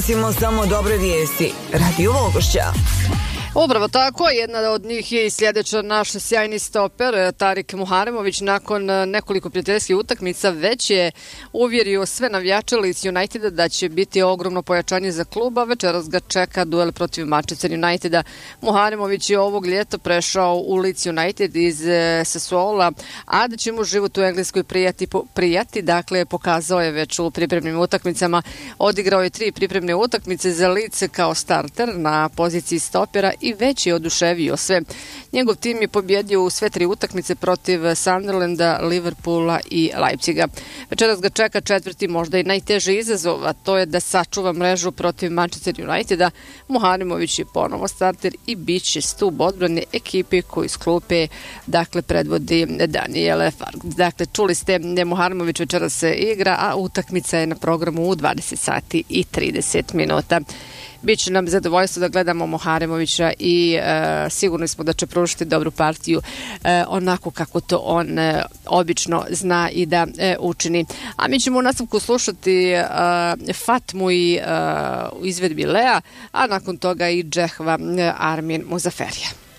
Simo samo dobre vijesti. Radio Vogošća. Upravo tako, jedna od njih je i sljedeća naš sjajni stoper Tarik Muharemović. Nakon nekoliko prijateljskih utakmica već je uvjerio sve navijače Leeds Uniteda da će biti ogromno pojačanje za kluba. Večeras ga čeka duel protiv Manchester Uniteda. Muharemović je ovog ljeta prešao u Leeds United iz Sassuola, a da će mu život u Engleskoj prijati. Dakle, pokazao je već u pripremnim utakmicama. Odigrao je 3 pripremne utakmice za Leeds kao starter na poziciji stopera i već je oduševio sve. Njegov tim je pobjedio u sve 3 utakmice protiv Sunderlanda, Liverpoola i Leipziga. Večeras ga čeka 4. možda i najteži izazov, a to je da sačuva mrežu protiv Manchester Uniteda. Muharemović je ponovo starter i bit će stub odbrane ekipe koju iz klupe predvodi Daniel Fark. Dakle, čuli ste, Muharemović večeras se igra, a utakmica je na programu u 20 sati i 30 minuta. Biće nam zadovoljstvo da gledamo Muharemovića i sigurni smo da će pružiti dobru partiju onako kako to on obično zna i da učini. A mi ćemo u nastavku slušati Fatmu u izvedbi Lea, a nakon toga i Džehva Armin Muzaferija.